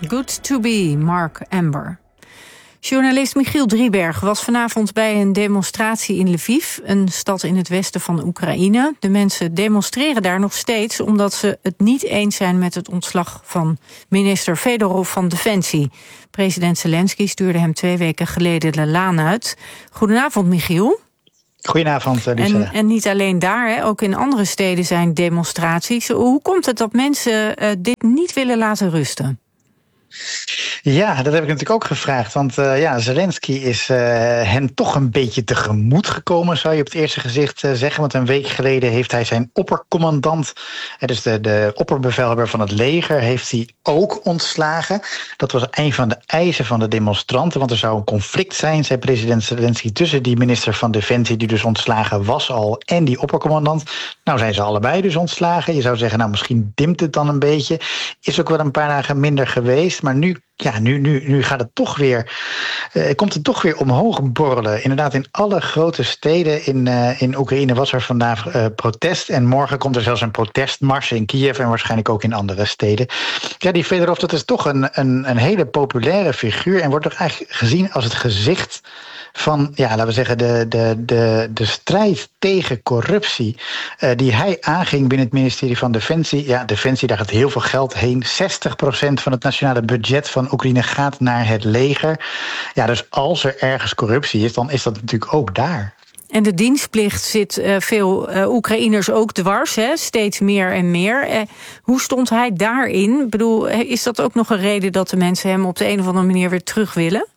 Good to be, Mark Amber. Journalist Michiel Drieberg was vanavond bij een demonstratie in Lviv, een stad in het westen van Oekraïne. De mensen demonstreren daar nog steeds omdat ze het niet eens zijn met het ontslag van minister Fedorov van Defensie. President Zelensky stuurde hem 2 weken geleden de laan uit. Goedenavond, Michiel. Goedenavond, Lisa. En niet alleen daar, hè, ook in andere steden zijn demonstraties. Hoe komt het dat mensen dit niet willen laten rusten? Ja, dat heb ik natuurlijk ook gevraagd. Want Zelensky is hen toch een beetje tegemoet gekomen, zou je op het eerste gezicht zeggen. Want een week geleden heeft hij zijn oppercommandant, dus de opperbevelhebber van het leger, heeft hij ook ontslagen. Dat was een van de eisen van de demonstranten, want er zou een conflict zijn, zei president Zelensky, tussen die minister van Defensie, die dus ontslagen was al, en die oppercommandant. Nou zijn ze allebei dus ontslagen. Je zou zeggen, nou misschien dimpt het dan een beetje. Is ook wel een paar dagen minder geweest, maar nu gaat het toch weer, komt het toch weer omhoog borrelen. Inderdaad, in alle grote steden in Oekraïne was er vandaag protest. En morgen komt er zelfs een protestmars in Kiev en waarschijnlijk ook in andere steden. Ja, die Fedorov, dat is toch een hele populaire figuur en wordt toch eigenlijk gezien als het gezicht van, laten we zeggen, de strijd tegen corruptie die hij aanging binnen het ministerie van Defensie. Ja, Defensie, daar gaat heel veel geld heen. 60% van het nationale budget van Oekraïne gaat naar het leger. Ja, dus als er ergens corruptie is, dan is dat natuurlijk ook daar. En de dienstplicht zit veel Oekraïners ook dwars, hè? Steeds meer en meer. Hoe stond hij daarin? Ik bedoel, is dat ook nog een reden dat de mensen hem op de een of andere manier weer terug willen?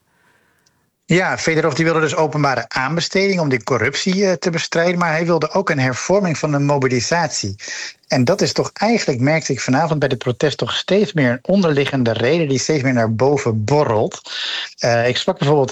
Ja, Fedorov die wilde dus openbare aanbesteding om die corruptie te bestrijden, maar hij wilde ook een hervorming van de mobilisatie. En dat is toch eigenlijk, merkte ik vanavond bij dit protest, toch steeds meer een onderliggende reden die steeds meer naar boven borrelt. Ik sprak bijvoorbeeld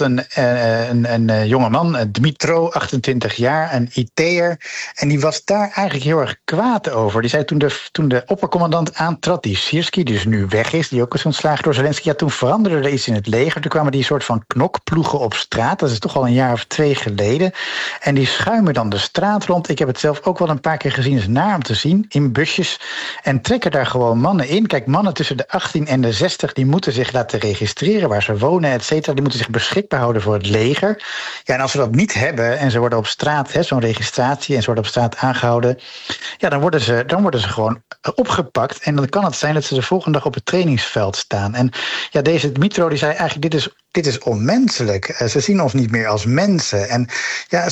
een jongeman, Dmitro, 28 jaar, een IT'er. En die was daar eigenlijk heel erg kwaad over. Die zei toen de oppercommandant aantrad, die Sirski, die dus nu weg is, die ook is ontslagen door Zelensky, toen veranderde er iets in het leger. Toen kwamen die soort van knokploegen op straat. Dat is toch al een jaar of 2 geleden. En die schuimen dan de straat rond. Ik heb het zelf ook wel een paar keer gezien. Het is naar om te zien, in busjes, en trekken daar gewoon mannen in. Kijk, mannen tussen de 18 en de 60, die moeten zich laten registreren waar ze wonen, et cetera. Die moeten zich beschikbaar houden voor het leger. Ja, en als ze dat niet hebben en ze worden op straat, zo'n registratie, en ze worden op straat aangehouden, ja, dan worden ze gewoon opgepakt. En dan kan het zijn dat ze de volgende dag op het trainingsveld staan. En ja, deze Dmitro die zei eigenlijk, dit is onmenselijk. Ze zien ons niet meer als mensen. En ja,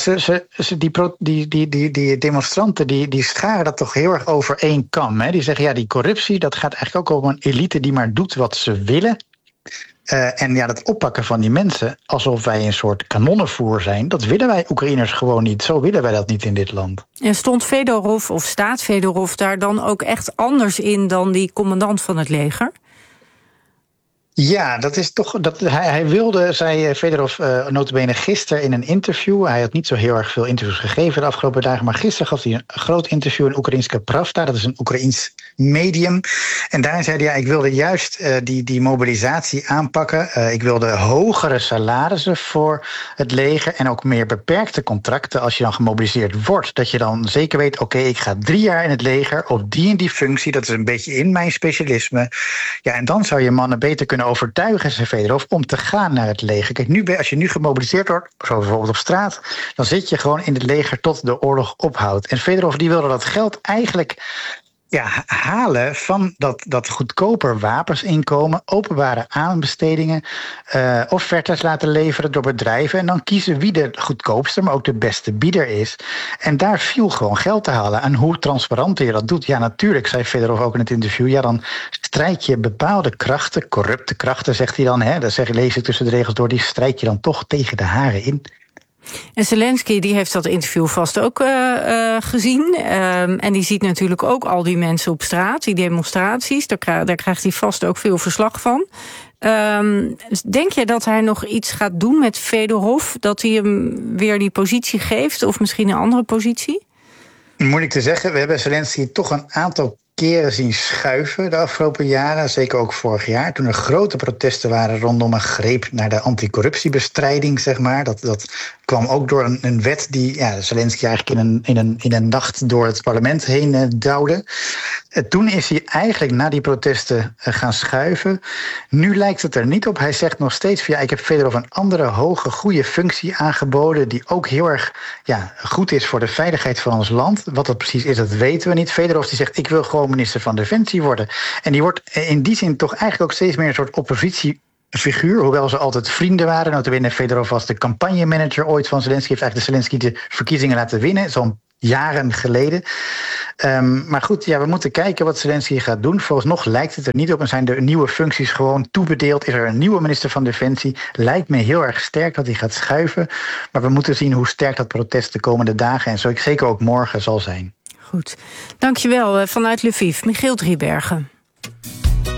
die demonstranten die scharen dat toch heel erg over één kam. Hè? Die zeggen, ja, die corruptie, dat gaat eigenlijk ook om een elite die maar doet wat ze willen. En ja, dat oppakken van die mensen alsof wij een soort kanonnenvoer zijn, dat willen wij Oekraïners gewoon niet. Zo willen wij dat niet in dit land. En stond Fedorov of staat Fedorov daar dan ook echt anders in dan die commandant van het leger? Ja, dat is toch. Hij wilde, zei Fedorov nota bene gisteren in een interview. Hij had niet zo heel erg veel interviews gegeven de afgelopen dagen, maar gisteren gaf hij een groot interview in Oekraïnska Pravda. Dat is een Oekraïns medium. En daarin zei hij, ja, ik wilde juist die mobilisatie aanpakken. Ik wilde hogere salarissen voor het leger en ook meer beperkte contracten als je dan gemobiliseerd wordt. Dat je dan zeker weet, oké, ik ga 3 jaar in het leger op die en die functie. Dat is een beetje in mijn specialisme. Ja, en dan zou je mannen beter kunnen overtuigen, zei Fedorov, om te gaan naar het leger. Kijk, als je nu gemobiliseerd wordt, zoals bijvoorbeeld op straat, dan zit je gewoon in het leger tot de oorlog ophoudt. En Fedorov die wilde dat geld eigenlijk halen van dat goedkoper wapensinkomen, openbare aanbestedingen, offertes laten leveren door bedrijven en dan kiezen wie de goedkoopste, maar ook de beste bieder is. En daar viel gewoon geld te halen. En hoe transparanter je dat doet, ja natuurlijk, zei Fedorov ook in het interview, ja dan strijd je bepaalde krachten, corrupte krachten, zegt hij dan, lees ik tussen de regels door, die strijd je dan toch tegen de haren in. En Zelensky die heeft dat interview vast ook gezien. En die ziet natuurlijk ook al die mensen op straat, die demonstraties. Daar krijgt hij vast ook veel verslag van. Denk je dat hij nog iets gaat doen met Fedorov? Dat hij hem weer die positie geeft of misschien een andere positie? Moeilijk te zeggen. We hebben Zelensky toch een aantal keren zien schuiven de afgelopen jaren, zeker ook vorig jaar, toen er grote protesten waren rondom een greep naar de anticorruptiebestrijding, zeg maar. Dat kwam ook door een wet die Zelensky eigenlijk in een nacht door het parlement heen duwde. Toen is hij eigenlijk na die protesten gaan schuiven. Nu lijkt het er niet op. Hij zegt nog steeds van ik heb Fedorov een andere hoge, goede functie aangeboden die ook heel erg goed is voor de veiligheid van ons land. Wat dat precies is, dat weten we niet. Fedorov die zegt, ik wil gewoon minister van Defensie worden. En die wordt in die zin toch eigenlijk ook steeds meer een soort oppositiefiguur, hoewel ze altijd vrienden waren. Notabene Fedorov was de campagnemanager ooit van Zelensky. Heeft eigenlijk de Zelensky de verkiezingen laten winnen, zo'n jaren geleden. Maar goed, we moeten kijken wat Zelensky gaat doen. Vooralsnog lijkt het er niet op en zijn de nieuwe functies gewoon toebedeeld. Is er een nieuwe minister van Defensie? Lijkt me heel erg sterk dat hij gaat schuiven. Maar we moeten zien hoe sterk dat protest de komende dagen en zeker ook morgen zal zijn. Goed, dankjewel vanuit Lviv, Michiel Driebergen.